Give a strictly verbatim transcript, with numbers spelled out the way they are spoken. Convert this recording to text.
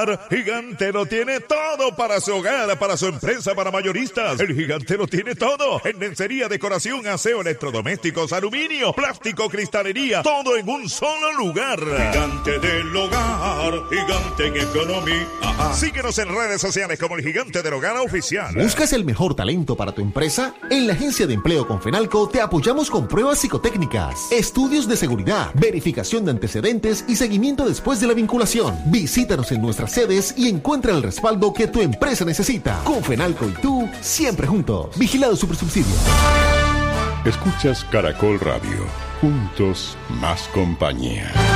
Gigante lo tiene todo para su hogar, para su empresa, para mayoristas. El Gigante lo tiene todo. En lencería, decoración, aseo, electrodomésticos, aluminio, plástico, cristalería. Todo en un solo lugar. Gigante del hogar. Gigante en economía. Ajá. Síguenos en redes sociales como el Gigante del Hogar Oficial. ¿Buscas el mejor talento para tu empresa? En la Agencia de Empleo Confenalco te apoyamos con pruebas psicotécnicas, estudios de seguridad, verificación de antecedentes y seguimiento después de la vinculación. Visítanos en nuestras sedes y encuentra el respaldo que tu empresa necesita. Confenalco y tú, siempre juntos. Vigilado Supersubsidio. Escuchas Caracol Radio. Juntos, más compañía.